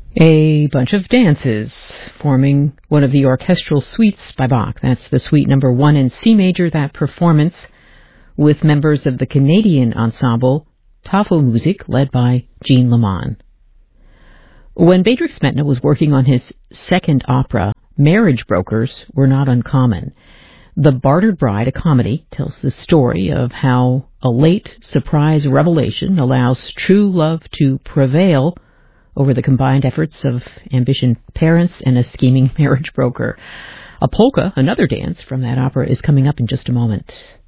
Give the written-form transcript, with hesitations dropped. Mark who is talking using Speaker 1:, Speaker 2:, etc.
Speaker 1: A bunch of dances forming one of the orchestral suites by Bach. That's the suite number 1 in C major, that performance with members of the Canadian ensemble Tafelmusik, led by Jean Lamont. When Bedřich Smetana was working on his second opera, marriage brokers were not uncommon. The Bartered Bride, a comedy, tells the story of how a late surprise revelation allows true love to prevail over the combined efforts of ambitious parents and a scheming marriage broker. A polka, another dance from that opera, is coming up in just a moment.